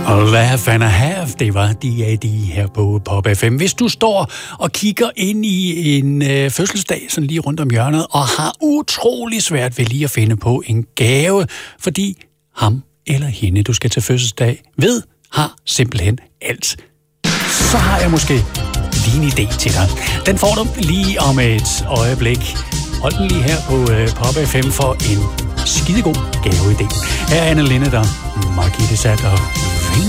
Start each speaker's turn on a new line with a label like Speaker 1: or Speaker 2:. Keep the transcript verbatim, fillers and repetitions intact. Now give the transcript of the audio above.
Speaker 1: Laugh and a half, det var D A D her på Pop F M. Hvis du står og kigger ind i en øh, fødselsdag, sådan lige rundt om hjørnet, og har utrolig svært ved lige at finde på en gave, fordi ham eller hende, du skal til fødselsdag ved, har simpelthen alt. Så har jeg måske lige en idé til dig. Den får du lige om et øjeblik. Hold den lige her på øh, Pop F M for en skidegod gaveidé. Her er Anne Linnet og Margitte Sat og